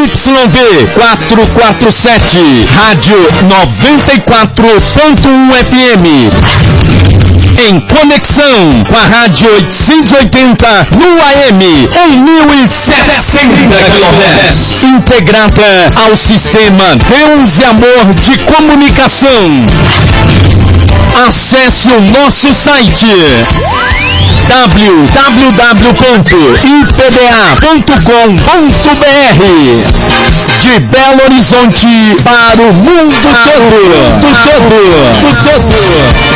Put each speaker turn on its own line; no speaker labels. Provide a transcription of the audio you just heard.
ZYV 447, Rádio 94.1 FM. Em conexão com a Rádio 880 no AM 1070 kHz. Integrada ao sistema Deus e Amor de Comunicação. Acesse o nosso site www.ipda.com.br. De Belo Horizonte para o mundo todo.